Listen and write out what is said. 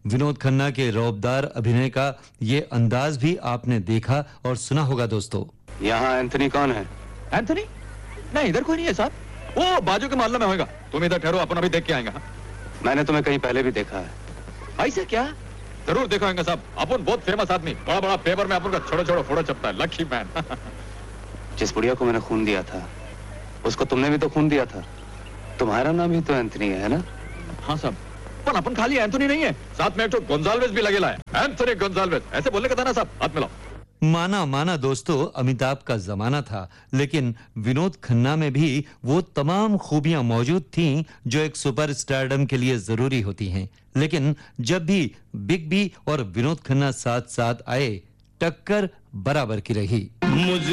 विनोद खन्ना के रौबदार अभिनय का ये अंदाज भी आपने देखा और सुना होगा दोस्तों। यहाँ एंथनी कौन है? एंथनी? नहीं, इधर कोई नहीं है साहब। वो बाजू के मोहल्ले में होगा। तुम इधर ठहरो, अपन अभी देख के आएंगे। मैंने तुम्हें कहीं पहले भी देखा है। ऐसे क्या? जरूर देखा होगा साहब। अपन बहुत फेमस आदमी, बड़ा बड़ा पेपर में अपन का छोटा छोटा फोटो छपता है। Lucky man. जिस बुढ़िया को मैंने खून दिया था, उसको तुमने भी तो खून दिया था। तुम्हारा नाम ही तो एंथनी है ना? हाँ साहब, पर अपन खाली एंथनी नहीं है, साथ में एक तो गोंजाल्वेस भी लगेला है। एंथनी गोंजाल्वेस, ऐसे बोलने का था ना साहब। हाथ मिलाओ। माना दोस्तों, अमिताभ का जमाना था, लेकिन विनोद खन्ना में भी वो तमाम खूबियां मौजूद थीं जो एक सुपर स्टारडम के लिए जरूरी होती हैं। लेकिन जब भी बिग बी और विनोद खन्ना साथ साथ आए, टक्कर बराबर की रही।